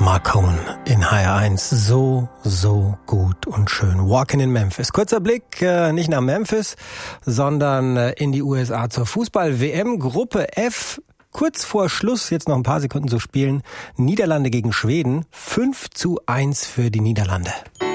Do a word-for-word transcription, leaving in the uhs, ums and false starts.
Mark Cohn in H R eins. So, so gut und schön. Walking in Memphis. Kurzer Blick, äh, nicht nach Memphis, sondern äh, in die U S A zur Fußball-W M. Gruppe F. Kurz vor Schluss, jetzt noch ein paar Sekunden zu spielen. Niederlande gegen Schweden. fünf zu eins für die Niederlande.